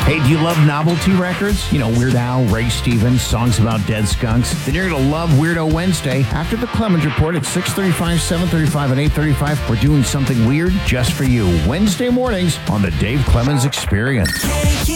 Hey, do you love novelty records? You know, Weird Al, Ray Stevens, songs about dead skunks? Then you're going to love Weirdo Wednesday. After the Clemens Report at 6:35, 7:35, and 8:35, we're doing something weird just for you. Wednesday mornings on the Dave Clemens Experience.